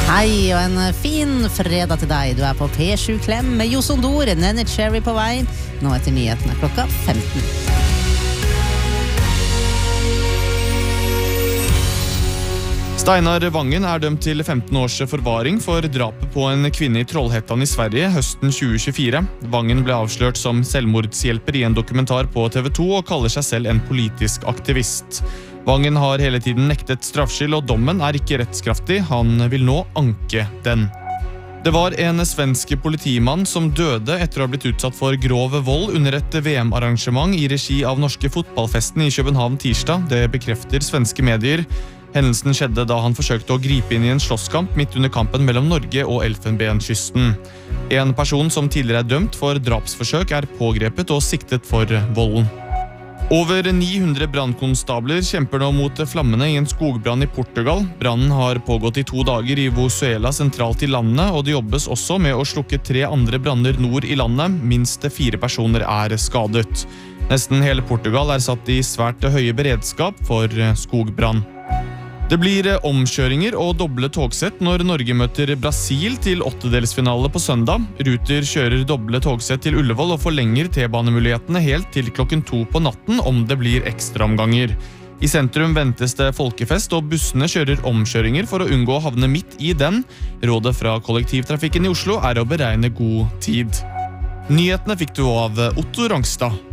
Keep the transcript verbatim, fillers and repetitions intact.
Hei og en fin fredag til deg. Du er på P sju Klem med Josondor, Nenny Cherry på vei. Nå etter nyhetene klokka femten. Steinar Vangen er dømt til femten års forvaring for drapet på en kvinne i Trollhättan i Sverige høsten tjue tjuefire. Vangen ble avslørt som selvmordshjelper i en dokumentar på T V to og kaller seg selv en politisk aktivist. Vangen har hele tiden nektet straffskyld, og dommen er ikke rettskraftig. Han vil nå anke den. Det var en svensk politimann som døde etter å ha blitt utsatt for grov vold under et V M-arrangement i regi av norske fotballfesten i København tirsdag. Det bekrefter svenske medier. Hendelsen skjedde da han forsøkte å gripe inn i en slåsskamp midt under kampen mellom Norge og Elfenbenskysten. En person som tidligere er dømt for drapsforsøk er pågrepet og siktet for volden. Over ni hundre brandkonstabler kjemper nå mot flammene i en skogbrann i Portugal. Brannen har pågått i to dager i Vosuela sentralt i landet, og det jobbes også med å slukke tre andre branner nord i landet. Minst fire personer er skadet. Nesten hele Portugal er satt i svært høye beredskap for skogbrann. Det blir omkjøringer og doble togsett når Norge møter Brasil til åttedelsfinale på søndag. Ruter kjører doble togsett til Ullevål og forlenger T-banemulighetene helt til klokken to på natten om det blir ekstraomganger. I sentrum ventes det folkefest, og bussene kjører omkjøringer for å unngå å havne midt i den. Rådet fra kollektivtrafikken i Oslo er å beregne god tid. Nyhetene fikk du av Otto Rangstad.